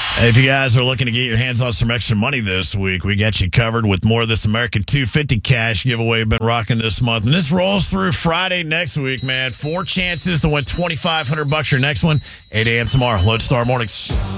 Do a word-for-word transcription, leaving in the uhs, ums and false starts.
If you guys are looking to get your hands on some extra money this week, we got you covered with more of this American two fifty cash giveaway we've been rocking this month. And this rolls through Friday next week, man. Four chances to win twenty-five hundred bucks your next one. eight a.m. tomorrow. Lodestar Mornings.